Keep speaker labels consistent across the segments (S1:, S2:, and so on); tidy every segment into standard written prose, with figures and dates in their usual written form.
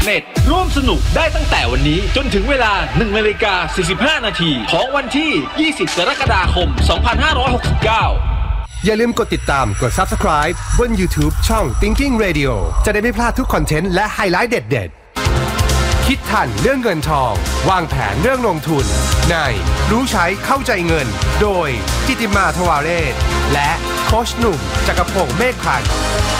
S1: .net ร่วมสนุกได้ตั้งแต่วันนี้จนถึงเวลา 1:45 นาทีของวันที่ 20 กรกฎาคม 2569
S2: อย่าลืมกดติดตามกด Subscribe บน YouTube ช่อง Thinking Radio จะได้ไม่พลาดทุกคอนเทนต์และไฮไลท์เด็ดๆคิดทันเรื่องเงินทองวางแผนเรื่องลงทุนในรู้ใช้เข้าใจเงินโดยจิติมาทวาเรศและโค้ชหนุ่มจักรพงษ์เมฆพันธ์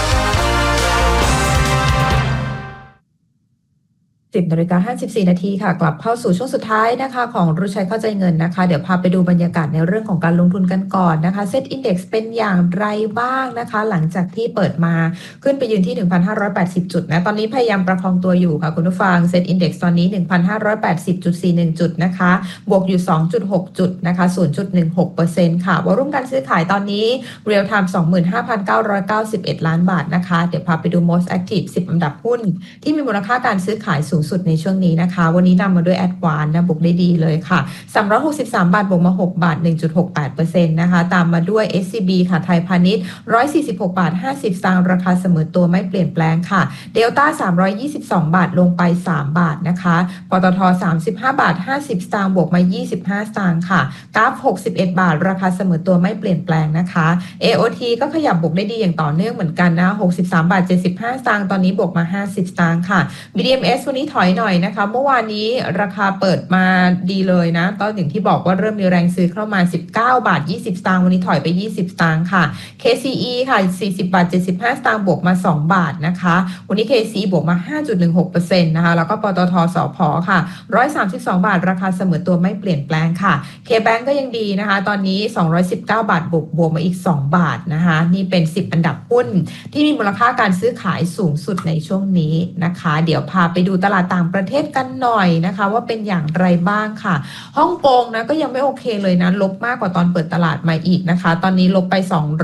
S3: 10:54 นาทีค่ะกลับเข้าสู่ช่วงสุดท้ายนะคะของรู้ใช้เข้าใจเงินนะคะเดี๋ยวพาไปดูบรรยากาศในเรื่องของการลงทุนกันก่อนนะคะเซ็ตอินเด็กซ์เป็นอย่างไรบ้างนะคะหลังจากที่เปิดมาขึ้นไปยืนที่ 1,580 จุดนะตอนนี้พยายามประคองตัวอยู่ค่ะคุณผู้ฟังเซ็ตอินเด็กซ์ตอนนี้ 1,580.41 จุดนะคะบวกอยู่ 2.6 จุดนะคะ 0.16% ค่ะวอลุ่มการซื้อขายตอนนี้เรียลไทม์ 25,991 ล้านบาทนะคะเดี๋ยวพาไปดู most active 10 อันดับหุ้นที่มีมูลค่าการซื้อขายสูงสุดในช่วงนี้นะคะวันนี้นำมาด้วยแอดวานซ์นะบวกได้ดีเลยค่ะ363 บาทบวกมา6บาท 1.68% นะคะตามมาด้วย SCB ค่ะไทยพาณิชย์146บาท50สตางค์ราคาเสมอตัวไม่เปลี่ยนแปลงค่ะเดลต้า322บาทลงไป3บาทนะคะปตท35บาท50สตางค์บวกมา25สตางค์ค่ะกราฟ61บาทราคาเสมอตัวไม่เปลี่ยนแปลงนะคะ AOT ก็ขยับบวกได้ดีอย่างต่อเนื่องเหมือนกันนะ63บาท75สตางค์ตอนนี้บวกมา50สตางค์ค่ะ BDMs วันนี้ถอยหน่อยนะคะเมื่อวานนี้ราคาเปิดมาดีเลยนะตอนอย่างที่บอกว่าเริ่มมีแรงซื้อเข้ามา19บาท20สตางค์วันนี้ถอยไป20สตางค์ค่ะ KCE ค่ะ40บาท75สตางค์บวกมา2บาทนะคะวันนี้ KCE บวกมา 5.16% นะคะแล้วก็ปตทสผค่ะ132บาทราคาเสมอตัวไม่เปลี่ยนแปลงค่ะ KBank ก็ยังดีนะคะตอนนี้219บาทบวกมาอีก2บาทนะคะนี่เป็น10อันดับหุ้นที่มีมูลค่าการซื้อขายสูงสุดในช่วงนี้นะคะเดี๋ยวพาไปดูตลาดต่างประเทศกันหน่อยนะคะว่าเป็นอย่างไรบ้างค่ะฮ่องกงนะก็ยังไม่โอเคเลยนะลบมากกว่าตอนเปิดตลาดมาอีกนะคะตอนนี้ลบไป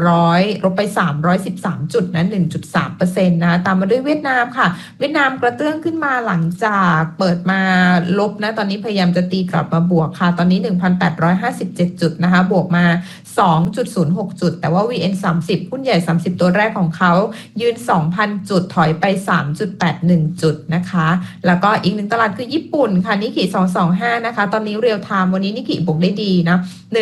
S3: 313จุดนะ 1.3% นะตามมาด้วยเวียดนามค่ะเวียดนามกระเตื้องขึ้นมาหลังจากเปิดมาลบนะตอนนี้พยายามจะตีกลับมาบวกค่ะตอนนี้ 1,857 จุดนะคะบวกมา 2.06 จุดแต่ว่า VN30 หุ้นใหญ่30ตัวแรกของเขายืน 2,000 จุดถอยไป 3.81 จุดนะคะแล้วก็อีกหนึ่งตลาดคือญี่ปุ่นค่ะนิกเกิ225นะคะตอนนี้เรียลไทม์วันนี้นิกเกิบวกได้ดีนะ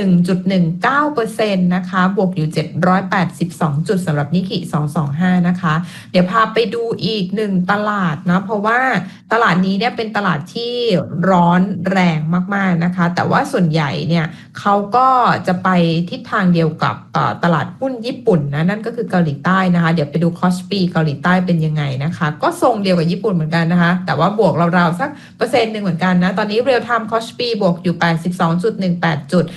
S3: 1.19% นะคะบวกอยู่782จุดสำหรับนิกเกิ225นะคะเดี๋ยวพาไปดูอีกหนึ่งตลาดนะเพราะว่าตลาดนี้เนี่ยเป็นตลาดที่ร้อนแรงมากๆนะคะแต่ว่าส่วนใหญ่เนี่ยเขาก็จะไปทิศทางเดียวกับตลาดหุ้นญี่ปุ่นนะนั่นก็คือเกาหลีใต้นะคะเดี๋ยวไปดูคอสปีเกาหลีใต้เป็นยังไงนะคะก็ทรงเดียวกับญี่ปุ่นเหมือนกันนะคะแต่ว่าบวกราวๆสัก%นึงเหมือนกันนะตอนนี้เรียลไทม์คอสปีบวกอยู่ 82.18 จุด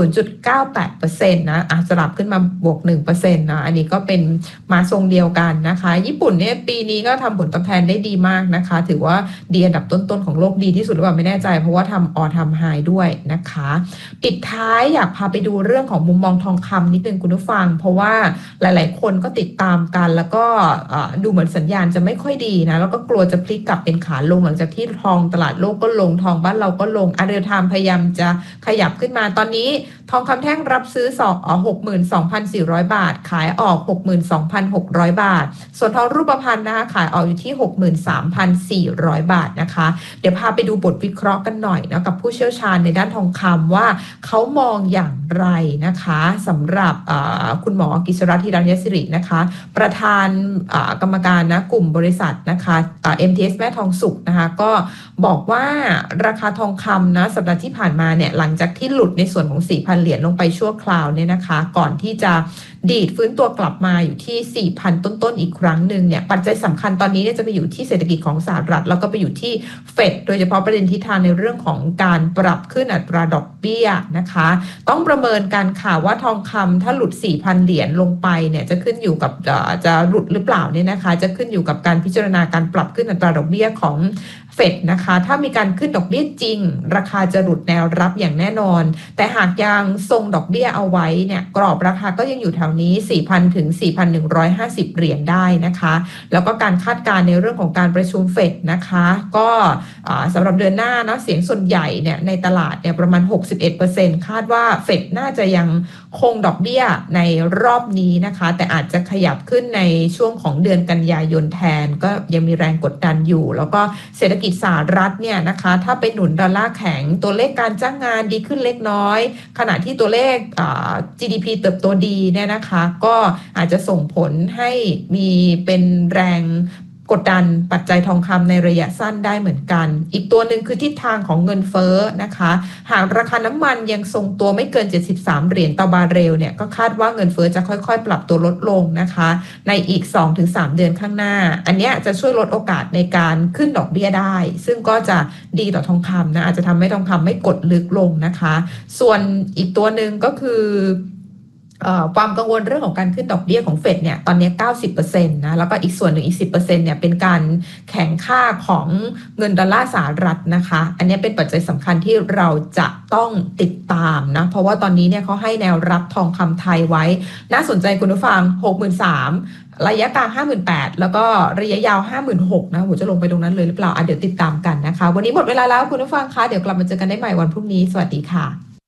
S3: 0.98% นะสลับขึ้นมาบวก 1% นะอันนี้ก็เป็นมาทรงเดียวกันนะคะญี่ปุ่นเนี่ยปีนี้ก็ทำผลตอบแทนได้ดีมากนะคะถือว่าดีอันดับต้นๆของโลกดีที่สุดหรือเปล่าไม่แน่ใจเพราะว่าทำทำไฮด้วยนะคะปิดท้ายอยากพาไปดูเรื่องของมุมมองทองคำนิดนึงคุณผู้ฟังเพราะว่าหลายๆคนก็ติดตามกันแล้วก็ดูเหมือนสัญญาณจะไม่ค่อยดีนะแล้วก็กลัวจะพลิกกลับเป็นขาลงหลังจากที่ทองตลาดโลกก็ลงทองบ้านเราก็ลงเรียลไทม์พยายามจะขยับขึ้นมาตอนนี้ทองคำแท่งรับซื้อ62,400 บาทขายออก 62,600 บาทส่วนทองรูปพรรณนะคะขายออกอยู่ที่ 63,400 บาทนะคะเดี๋ยวพาไปดูบทวิเคราะห์กันหน่อยนะกับผู้เชี่ยวชาญในด้านทองคำว่าเขามองอย่างไรนะคะสำหรับคุณหมอกิษรัตน์ หิรัญยศิรินะคะประธานกรรมการนะกลุ่มบริษัทนะคะMTS แม่ทองสุกนะคะก็บอกว่าราคาทองคำนะสัปดาห์ที่ผ่านมาเนี่ยหลังจากที่หลุดในส่วนของ 4,000 เหรียญลงไปชั่วคราวเนี่ยนะคะก่อนที่จะดีดฟื้นตัวกลับมาอยู่ที่ 4,000 ต้นๆอีกครั้งหนึ่งเนี่ยปัจจัยสำคัญตอนนี้จะไปอยู่ที่เศรษฐกิจของสหรัฐแล้วก็ไปอยู่ที่เฟดโดยเฉพาะประเด็นทิศทางในเรื่องของการปรับขึ้นอัตราดอกเบี้ยนะคะต้องประเมินกันค่ะว่าทองคำถ้าหลุด 4,000 เหรียญลงไปเนี่ยจะขึ้นอยู่กับจะหลุดหรือเปล่าเนี่ยนะคะจะขึ้นอยู่กับการพิจารณาการปรับขึ้นอัตราดอกเบี้ยของเฟดนะคะถ้ามีการขึ้นดอกเบี้ยจริงราคาจะหลุดแนวรับอย่างแน่นอนแต่หากยังทรงดอกเบี้ยเอาไว้เนี่ยกรอบราคาก็ยังอยู่แถวนี้ 4,000 ถึง 4,150 เหรียญได้นะคะแล้วก็การคาดการณ์ในเรื่องของการประชุมเฟดนะคะก็สำหรับเดือนหน้านะเสียงส่วนใหญ่เนี่ยในตลาดเนี่ยประมาณ 61% คาดว่าเฟดน่าจะยังคงดอกเบี้ยในรอบนี้นะคะแต่อาจจะขยับขึ้นในช่วงของเดือนกันยายนแทนก็ยังมีแรงกดดันอยู่แล้วก็เศรษฐกิจสหรัฐเนี่ยนะคะถ้าไปหนุนดอลลาร์แข็งตัวเลขการจ้างงานดีขึ้นเล็กน้อยขณะที่ตัวเลขGDP เติบโตดีเนี่ยนะคะก็อาจจะส่งผลให้มีเป็นแรงกดดันปัจจัยทองคำในระยะสั้นได้เหมือนกันอีกตัวหนึ่งคือทิศทางของเงินเฟ้อนะคะหากราคาน้ำมันยังทรงตัวไม่เกิน73เหรียญต่อบาร์เรลเนี่ยก็คาดว่าเงินเฟ้อจะค่อยๆปรับตัวลดลงนะคะในอีก 2-3 เดือนข้างหน้าอันนี้จะช่วยลดโอกาสในการขึ้นดอกเบี้ยได้ซึ่งก็จะดีต่อทองคำนะอาจจะทำให้ทองคำไม่กดลึกลงนะคะส่วนอีกตัวหนึ่งก็คือความกังวลเรื่องของการขึ้นดอกเบี้ยของเฟดเนี่ยตอนนี้ 90% นะแล้วก็อีกส่วนหนึ่งอีก 10% เนี่ยเป็นการแข่งค่าของเงินดอลลาร์สหรัฐนะคะอันนี้เป็นปัจจัยสำคัญที่เราจะต้องติดตามนะเพราะว่าตอนนี้เนี่ยเขาให้แนวรับทองคำไทยไว้น่าสนใจคุณผู้ฟัง 63,000 ระยะกลาง 58,000 แล้วก็ระยะยาว 56,000 นะโหจะลงไปตรงนั้นเลยหรือเปล่าเดี๋ยวติดตามกันนะคะวันนี้หมดเวลาแล้วคุณผู้ฟังคะเดี๋ยวกลับมาเจอกันได้ใหม่วันพรุ่งนี้สวัสดีค่ะ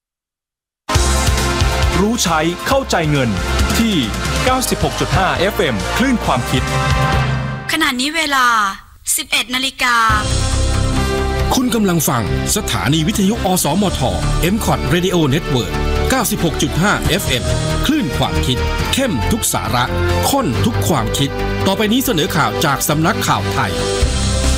S4: รู้ใช้เข้าใจเงินที่ 96.5 FM คลื่นความคิด
S5: ขณะนี้เวลา 11 นาฬิกา
S6: คุณกำลังฟังสถานีวิทยุอสมท MCOT Radio Network 96.5 FM คลื่นความคิดเข้มทุกสาระข้นทุกความคิดต่อไปนี้เสนอข่าวจากสำนักข่าวไทย